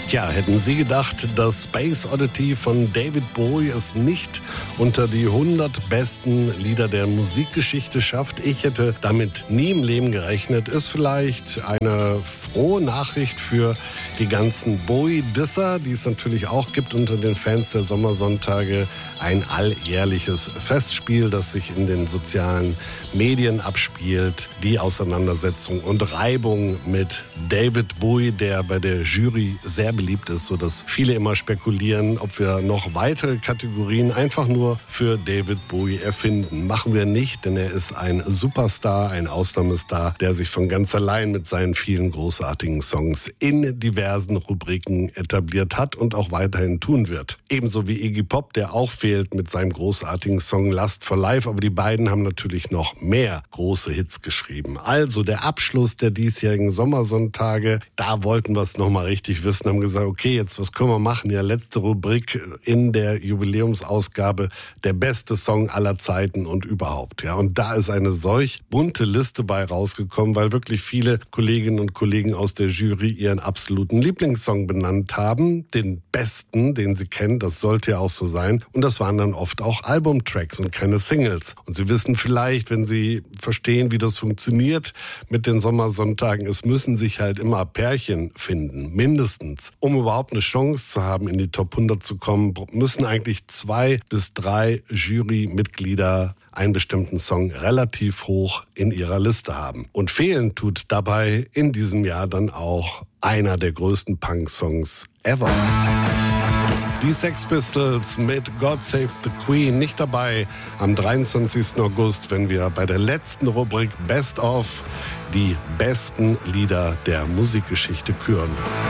Tja, hätten Sie gedacht, das Space Oddity von David Bowie es nicht unter die 100 besten Lieder der Musikgeschichte schafft? Ich hätte damit nie im Leben gerechnet. Ist vielleicht eine frohe Nachricht für die ganzen Bowie-Disser, die es natürlich auch gibt unter den Fans der Sommersonntage. Ein alljährliches Festspiel, das sich in den sozialen Medien abspielt. Die Auseinandersetzung und Reibung mit David Bowie, der bei der Jury sehr beliebt ist, sodass viele immer spekulieren, ob wir noch weitere Kategorien einfach nur für David Bowie erfinden. Machen wir nicht, denn er ist ein Superstar, ein Ausnahmestar, der sich von ganz allein mit seinen vielen großartigen Songs in diversen Rubriken etabliert hat und auch weiterhin tun wird. Ebenso wie Iggy Pop, der auch fehlt mit seinem großartigen Song Lust for Life, aber die beiden haben natürlich noch mehr große Hits geschrieben. Also der Abschluss der diesjährigen Sommersonntage, da wollten wir es nochmal richtig wissen, haben gesagt, okay, jetzt was können wir machen? Ja, letzte Rubrik in der Jubiläumsausgabe, der beste Song aller Zeiten und überhaupt. Ja, und da ist eine solch bunte Liste bei rausgekommen, weil wirklich viele Kolleginnen und Kollegen aus der Jury ihren absoluten Lieblingssong benannt haben, den besten, den sie kennen, das sollte ja auch so sein. Und das waren dann oft auch Albumtracks und keine Singles. Und Sie wissen vielleicht, wenn Sie verstehen, wie das funktioniert mit den Sommersonntagen, es müssen sich halt immer Pärchen finden, mindestens. Um überhaupt eine Chance zu haben, in die Top 100 zu kommen, müssen eigentlich 2 bis 3 Jurymitglieder einen bestimmten Song relativ hoch in ihrer Liste haben. Und fehlen tut dabei in diesem Jahr dann auch einer der größten Punk-Songs ever. Die Sex Pistols mit God Save the Queen nicht dabei am 23. August, wenn wir bei der letzten Rubrik Best of die besten Lieder der Musikgeschichte küren.